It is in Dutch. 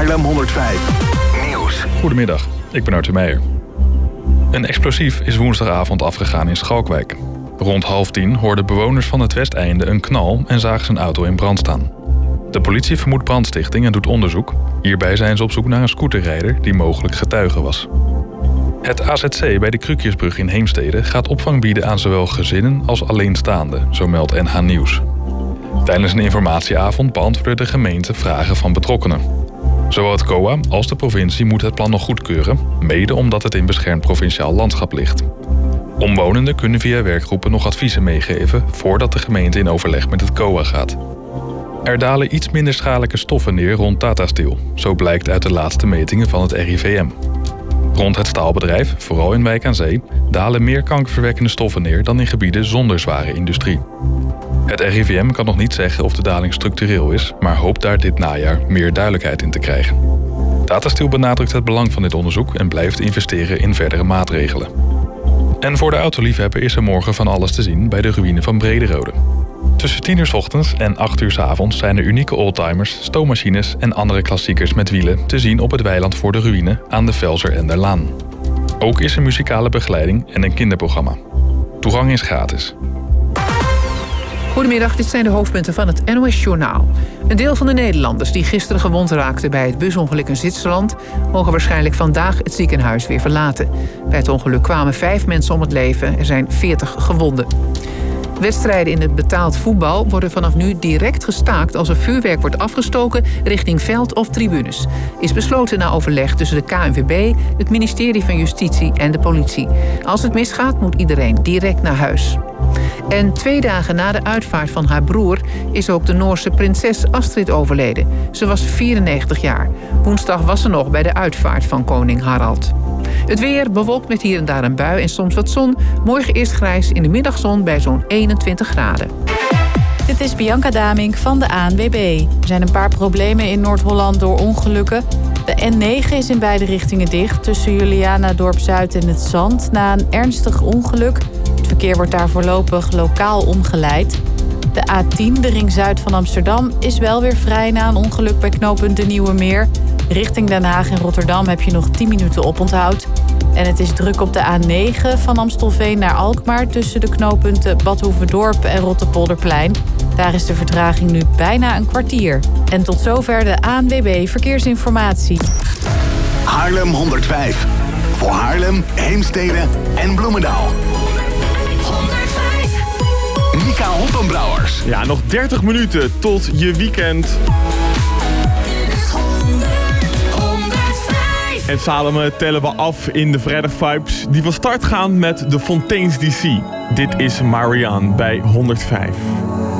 Haarlem 105 Nieuws. Goedemiddag, ik ben Arthur Meijer. Een explosief is woensdagavond afgegaan in Schalkwijk. Rond 9:30 hoorden bewoners van het Westeinde een knal en zagen zijn auto in brand staan. De politie vermoedt brandstichting en doet onderzoek. Hierbij zijn ze op zoek naar een scooterrijder die mogelijk getuige was. Het AZC bij de Krukjesbrug in Heemstede gaat opvang bieden aan zowel gezinnen als alleenstaanden, zo meldt NH Nieuws. Tijdens een informatieavond beantwoordde de gemeente vragen van betrokkenen. Zowel het COA als de provincie moeten het plan nog goedkeuren, mede omdat het in beschermd provinciaal landschap ligt. Omwonenden kunnen via werkgroepen nog adviezen meegeven voordat de gemeente in overleg met het COA gaat. Er dalen iets minder schadelijke stoffen neer rond Tata Steel, zo blijkt uit de laatste metingen van het RIVM. Rond het staalbedrijf, vooral in Wijk aan Zee, dalen meer kankerverwekkende stoffen neer dan in gebieden zonder zware industrie. Het RIVM kan nog niet zeggen of de daling structureel is, maar hoopt daar dit najaar meer duidelijkheid in te krijgen. Tata Steel benadrukt het belang van dit onderzoek en blijft investeren in verdere maatregelen. En voor de autoliefhebber is er morgen van alles te zien bij de ruïne van Brederode. Tussen 10:00 's ochtends en 8:00 's avonds zijn er unieke oldtimers, stoommachines en andere klassiekers met wielen te zien op het weiland voor de ruïne aan de Velser en der Laan. Ook is er muzikale begeleiding en een kinderprogramma. Toegang is gratis. Goedemiddag, dit zijn de hoofdpunten van het NOS-journaal. Een deel van de Nederlanders die gisteren gewond raakten bij het busongeluk in Zwitserland mogen waarschijnlijk vandaag het ziekenhuis weer verlaten. Bij het ongeluk kwamen 5 mensen om het leven. Er zijn 40 gewonden. Wedstrijden in het betaald voetbal worden vanaf nu direct gestaakt als er vuurwerk wordt afgestoken richting veld of tribunes. Is besloten na overleg tussen de KNVB, het ministerie van Justitie en de politie. Als het misgaat moet iedereen direct naar huis. En 2 dagen na de uitvaart van haar broer is ook de Noorse prinses Astrid overleden. Ze was 94 jaar. Woensdag was ze nog bij de uitvaart van koning Harald. Het weer bewolkt met hier en daar een bui en soms wat zon. Morgen eerst grijs, in de middagzon bij zo'n 21 graden. Dit is Bianca Damink van de ANWB. Er zijn een paar problemen in Noord-Holland door ongelukken. De N9 is in beide richtingen dicht tussen Julianadorp-Zuid en het Zand na een ernstig ongeluk. Het verkeer wordt daar voorlopig lokaal omgeleid. De A10, de ring zuid van Amsterdam, is wel weer vrij na een ongeluk bij knooppunt De Nieuwe Meer. Richting Den Haag en Rotterdam heb je nog 10 minuten oponthoud. En het is druk op de A9 van Amstelveen naar Alkmaar tussen de knooppunten Bad Hoeverdorp en Rotterpolderplein. Daar is de vertraging nu bijna een kwartier. En tot zover de ANWB Verkeersinformatie. Haarlem 105. Voor Haarlem, Heemstede en Bloemendaal. 105. Mika Hoppenbrouwers. Ja, nog 30 minuten tot je weekend. En samen tellen we af in de Vrijdag Vibes die van start gaan met de Fontaines DC. Dit is Marianne bij 105.